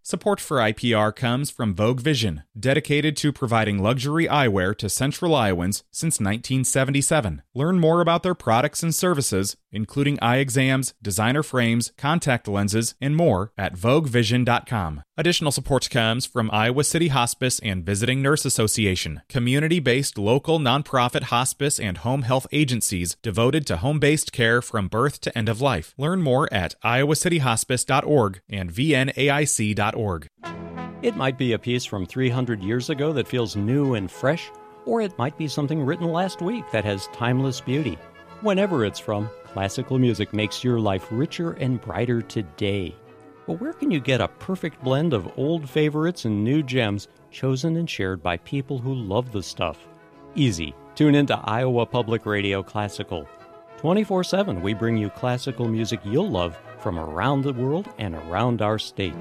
Support for IPR comes from Vogue Vision, dedicated to providing luxury eyewear to Central Iowans since 1977. Learn more about their products and services, including eye exams, designer frames, contact lenses, and more at VogueVision.com. Additional support comes from Iowa City Hospice and Visiting Nurse Association, community-based local nonprofit hospice and home health agencies devoted to home-based care from birth to end of life. Learn more at iowacityhospice.org and vnaic.org. It might be a piece from 300 years ago that feels new and fresh, or it might be something written last week that has timeless beauty. Whenever it's from, classical music makes your life richer and brighter today. But where can you get a perfect blend of old favorites and new gems chosen and shared by people who love the stuff? Easy. Tune into Iowa Public Radio Classical. 24/7, we bring you classical music you'll love from around the world and around our state.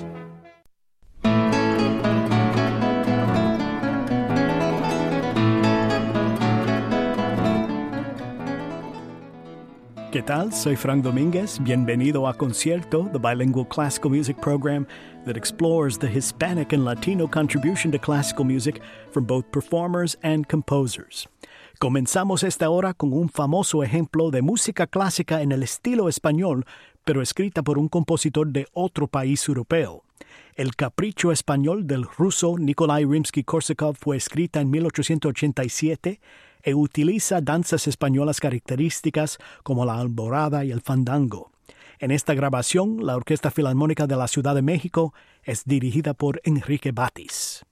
¿Qué tal? Soy Frank Domínguez. Bienvenido a Concierto, the bilingual classical music program that explores the Hispanic and Latino contribution to classical music from both performers and composers. Comenzamos esta hora con un famoso ejemplo de música clásica en el estilo español, pero escrita por un compositor de otro país europeo. El Capricho Español del ruso Nikolai Rimsky-Korsakov fue escrita en 1887 e utiliza danzas españolas características como la alborada y el fandango. En esta grabación, la Orquesta Filarmónica de la Ciudad de México es dirigida por Enrique Batis.